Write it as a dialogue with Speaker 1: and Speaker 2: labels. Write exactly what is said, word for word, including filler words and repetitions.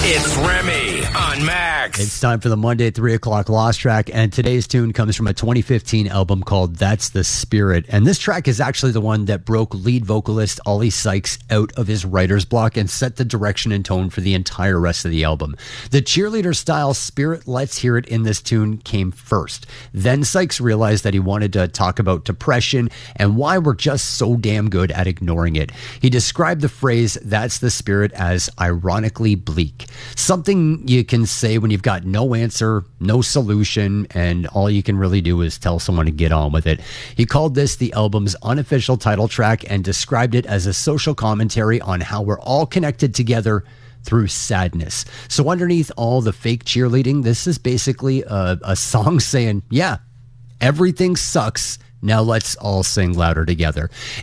Speaker 1: It's Remy on Max.
Speaker 2: It's time for the Monday three o'clock Lost track, and today's tune comes from a twenty fifteen album called That's the Spirit. And this track is actually the one that broke lead vocalist Ollie Sykes out of his writer's block and set the direction and tone for the entire rest of the album. The cheerleader style Spirit Let's Hear It in this tune came first. Then Sykes realized that he wanted to talk about depression and why we're just so damn good at ignoring it. He described the phrase That's the Spirit as ironically bleak. Something you can say when you've got no answer, no solution, and all you can really do is tell someone to get on with it. He called this the album's unofficial title track and described it as a social commentary on how we're all connected together through sadness. So underneath all the fake cheerleading, this is basically a, a song saying, yeah, everything sucks. Now let's all sing louder together.